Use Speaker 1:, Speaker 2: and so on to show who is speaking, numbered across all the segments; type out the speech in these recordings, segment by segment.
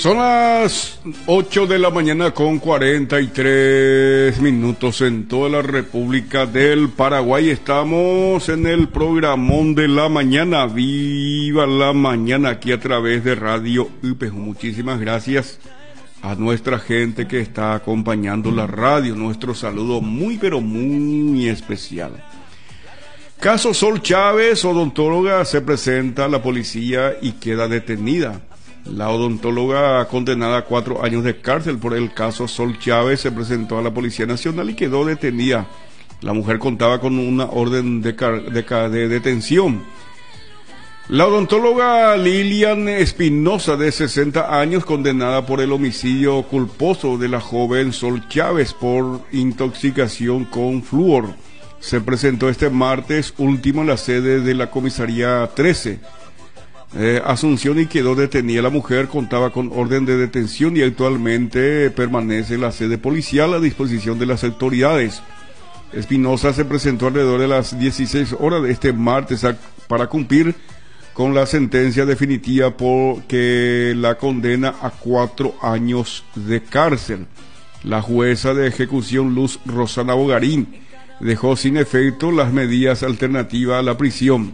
Speaker 1: Son las 8 de la mañana con 43 minutos en toda la República del Paraguay. Estamos en el programón de la mañana. Viva la mañana aquí a través de Radio UPEJ. Muchísimas gracias a nuestra gente que está acompañando la radio. Nuestro saludo muy pero muy especial. Caso Sol Chávez, odontóloga, se presenta a la policía y queda detenida. La odontóloga, condenada a 4 años de cárcel por el caso Sol Chávez, se presentó a la Policía Nacional y quedó detenida. La mujer contaba con una orden de detención. La odontóloga Lilian Espinosa, de 60 años, condenada por el homicidio culposo de la joven Sol Chávez por intoxicación con flúor, se presentó este martes último en la sede de la comisaría 13. Asunción y quedó detenida. La mujer contaba con orden de detención y actualmente permanece en la sede policial a disposición de las autoridades. Espinosa se presentó alrededor de las 16 horas de este martes para cumplir con la sentencia definitiva que la condena a 4 años de cárcel. La jueza de ejecución Luz Rosana Bogarín dejó sin efecto las medidas alternativas a la prisión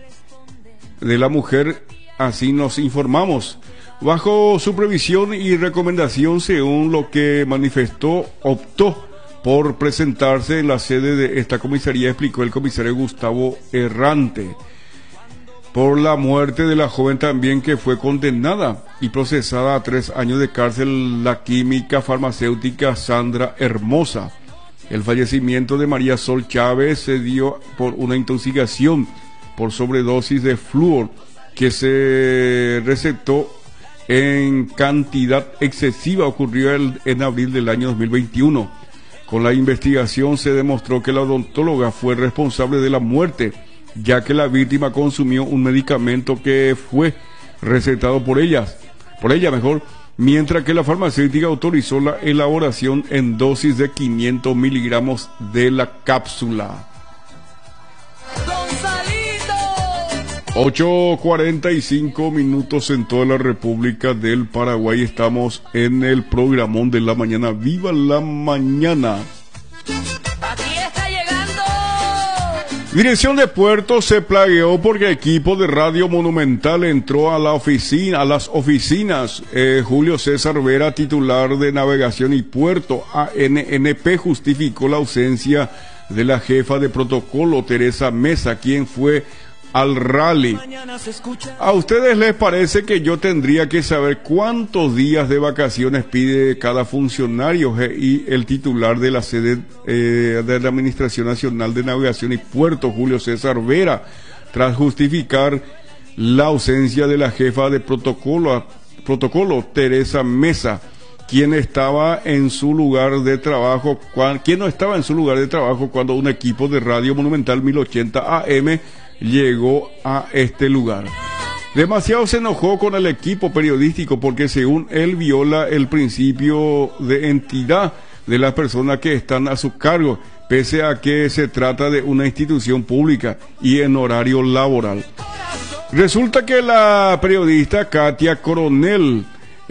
Speaker 1: de la mujer, así nos informamos. Bajo supervisión y recomendación, según lo que manifestó, optó por presentarse en la sede de esta comisaría, explicó el comisario Gustavo Errante. Por la muerte de la joven también, que fue condenada y procesada a 3 años de cárcel, la química farmacéutica Sandra Hermosa. El fallecimiento de María Sol Chávez se dio por una intoxicación por sobredosis de flúor que se recetó en cantidad excesiva. Ocurrió en abril del año 2021. Con la investigación se demostró que la odontóloga fue responsable de la muerte, ya que la víctima consumió un medicamento que fue recetado por ella, mientras que la farmacéutica autorizó la elaboración en dosis de 500 miligramos de la cápsula. 8:45 minutos en toda la República del Paraguay. Estamos en el programón de la mañana. ¡Viva la mañana!
Speaker 2: Aquí está llegando.
Speaker 1: Dirección de Puerto se plagueó porque equipo de Radio Monumental entró a las oficinas. Julio César Vera, titular de Navegación y Puerto, ANNP, justificó la ausencia de la jefa de protocolo, Teresa Mesa, quien fue al rally. ¿A ustedes les parece que yo tendría que saber cuántos días de vacaciones pide cada funcionario? Y el titular de la sede de la Administración Nacional de Navegación y Puerto, Julio César Vera, tras justificar la ausencia de la jefa de protocolo, Teresa Mesa, quien estaba en su lugar de trabajo, quien no estaba en su lugar de trabajo cuando un equipo de Radio Monumental 1080 AM llegó a este lugar. Demasiado se enojó con el equipo periodístico porque, según él, viola el principio de entidad de las personas que están a su cargo, pese a que se trata de una institución pública y en horario laboral. Resulta que la periodista Katia Coronel,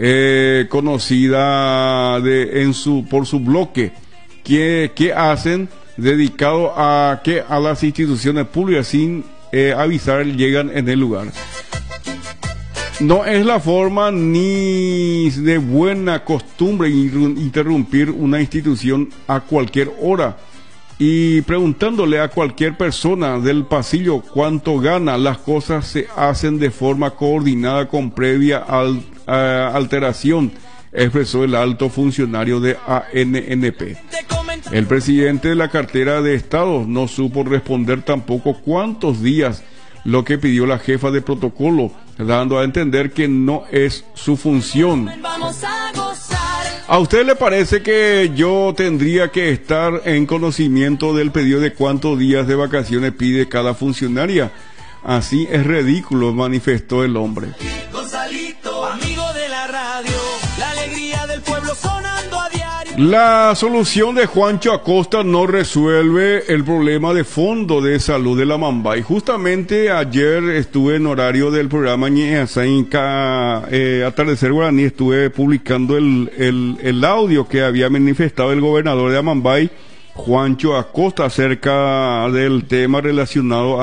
Speaker 1: conocida por su bloque que hacen, dedicado a que a las instituciones públicas sin avisar llegan en el lugar. No es la forma ni de buena costumbre interrumpir una institución a cualquier hora y preguntándole a cualquier persona del pasillo cuánto gana. Las cosas se hacen de forma coordinada con previa alteración, expresó el alto funcionario de ANNP. El presidente de la cartera de Estado no supo responder tampoco cuántos días, lo que pidió la jefa de protocolo, dando a entender que no es su función. ¿A usted le parece que yo tendría que estar en conocimiento del pedido de cuántos días de vacaciones pide cada funcionaria? Así es ridículo, manifestó el hombre.
Speaker 2: Gonzalito, amigo de la radio, la alegría del pueblo sonando a diario.
Speaker 1: La solución de Juancho Acosta no resuelve el problema de fondo de salud de la Mambay. Justamente ayer estuve en horario del programa Ñeasainca, Atardecer Guaraní, estuve publicando el audio que había manifestado el gobernador de Amambay, Juancho Acosta, acerca del tema relacionado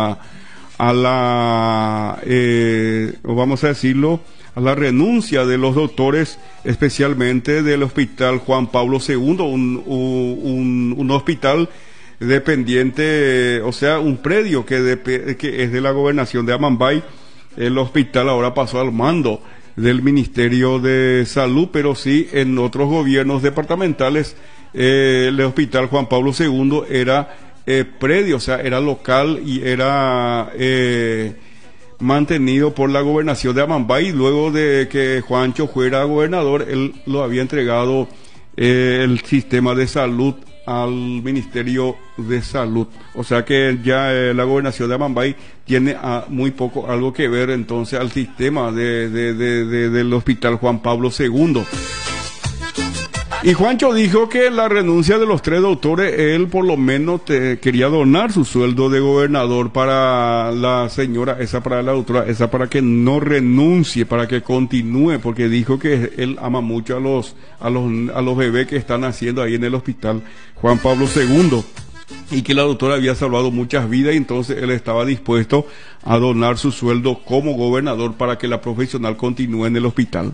Speaker 1: vamos a decirlo, a la renuncia de los doctores, especialmente del Hospital Juan Pablo II, un hospital dependiente, o sea, un predio que es de la gobernación de Amambay. El hospital ahora pasó al mando del Ministerio de Salud, pero sí en otros gobiernos departamentales el Hospital Juan Pablo II era predio, o sea, era local y era mantenido por la gobernación de Amambay. Luego de que Juancho fuera gobernador, él lo había entregado el sistema de salud al Ministerio de Salud. O sea que ya la gobernación de Amambay tiene muy poco algo que ver entonces al sistema del Hospital Juan Pablo II. Y Juancho dijo que la renuncia de los 3 doctores, él por lo menos quería donar su sueldo de gobernador para la señora esa, para la doctora esa, para que no renuncie, para que continúe, porque dijo que él ama mucho a los bebés que están naciendo ahí en el hospital Juan Pablo II, y que la doctora había salvado muchas vidas, y entonces él estaba dispuesto a donar su sueldo como gobernador para que la profesional continúe en el hospital.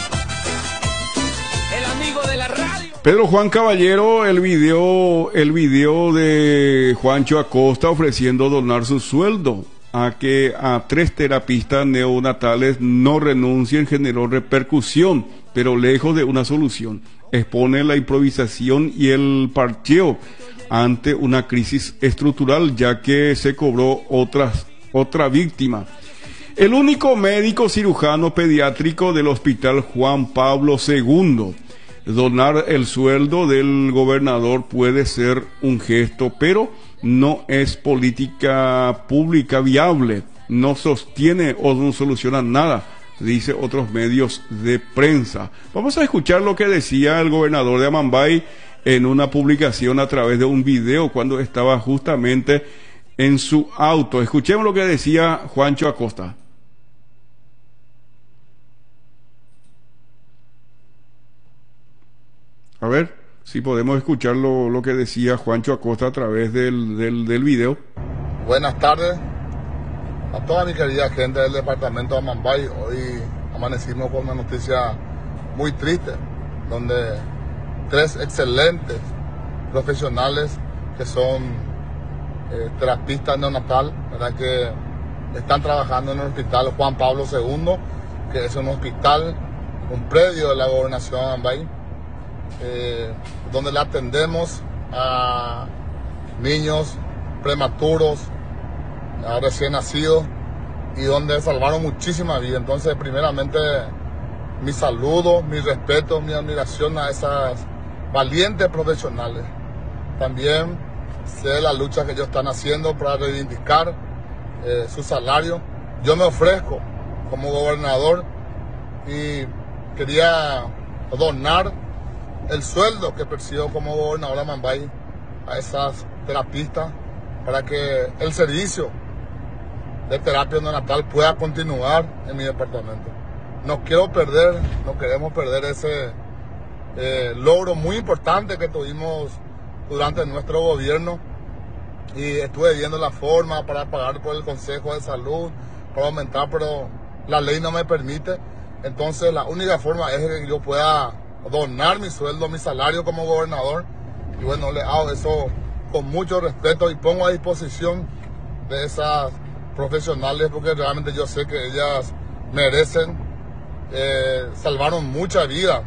Speaker 1: Pedro Juan Caballero, el video de Juancho Acosta ofreciendo donar su sueldo a que a 3 terapistas neonatales no renuncien generó repercusión, pero lejos de una solución. Expone la improvisación y el parcheo ante una crisis estructural, ya que se cobró otra víctima. El único médico cirujano pediátrico del Hospital Juan Pablo II. Donar el sueldo del gobernador puede ser un gesto, pero no es política pública viable, no sostiene o no soluciona nada, dice otros medios de prensa. Vamos a escuchar lo que decía el gobernador de Amambay en una publicación a través de un video cuando estaba justamente en su auto. Escuchemos lo que decía Juancho Acosta. A ver si podemos escuchar lo que decía Juancho Acosta a través del video.
Speaker 3: Buenas tardes a toda mi querida gente del departamento de Amambay. Hoy amanecimos con una noticia muy triste, donde 3 excelentes profesionales que son terapistas neonatal, ¿verdad?, que están trabajando en el Hospital Juan Pablo II, que es un hospital, un predio de la gobernación de Amambay, donde le atendemos a niños prematuros, a recién nacidos, y donde salvaron muchísimas vidas. Entonces, primeramente, mi saludo, mi respeto, mi admiración a esas valientes profesionales. También sé la lucha que ellos están haciendo para reivindicar su salario. Yo me ofrezco como gobernador y quería donar el sueldo que percibo como gobernador de Amambay a esas terapistas para que el servicio de terapia neonatal pueda continuar en mi departamento. No queremos perder ese logro muy importante que tuvimos durante nuestro gobierno, y estuve viendo la forma para pagar por el Consejo de Salud, para aumentar, pero la ley no me permite. Entonces la única forma es que yo pueda donar mi sueldo, mi salario como gobernador, y bueno, le hago eso con mucho respeto y pongo a disposición de esas profesionales, porque realmente yo sé que ellas merecen, salvaron mucha vida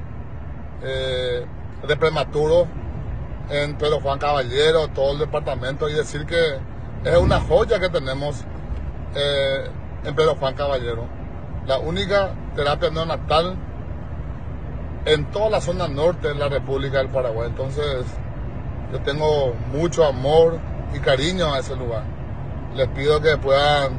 Speaker 3: de prematuro en Pedro Juan Caballero, todo el departamento, y decir que es una joya que tenemos en Pedro Juan Caballero, la única terapia neonatal en toda la zona norte de la República del Paraguay. Entonces yo tengo mucho amor y cariño a ese lugar. Les pido que puedan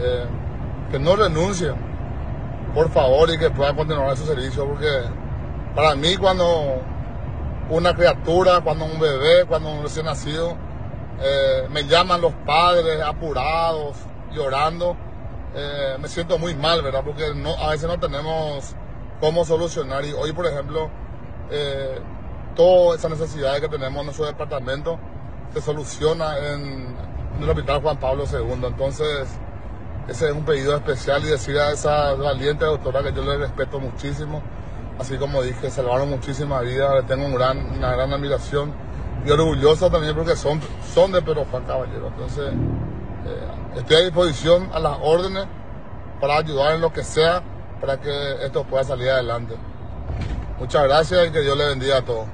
Speaker 3: que no renuncien, por favor, y que puedan continuar su servicio, porque Para mí, cuando una criatura, cuando un bebé, cuando un recién nacido, me llaman los padres apurados, llorando, me siento muy mal, ¿verdad? Porque a veces no tenemos cómo solucionar. Y hoy, por ejemplo, todas esas necesidades que tenemos en nuestro departamento se soluciona en el Hospital Juan Pablo II. Entonces, ese es un pedido especial, y decir a esa valiente doctora que yo le respeto muchísimo. Así como dije, salvaron muchísimas vidas, le tengo una gran admiración y orgullosa también porque son de Pedro Juan Caballero. Entonces, estoy a disposición, a las órdenes, para ayudar en lo que sea para que esto pueda salir adelante. Muchas gracias y que Dios le bendiga a todos.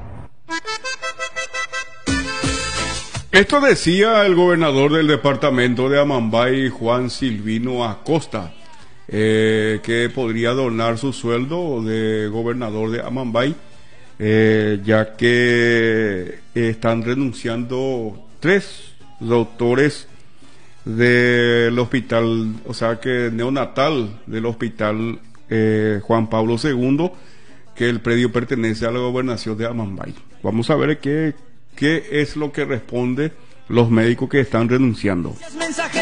Speaker 1: Esto decía el gobernador del departamento de Amambay, Juan Silvino Acosta, que podría donar su sueldo de gobernador de Amambay, ya que están renunciando 3 doctores del hospital, o sea que neonatal del hospital Juan Pablo II, que el predio pertenece a la gobernación de Amambay. Vamos a ver qué es lo que responde los médicos que están renunciando.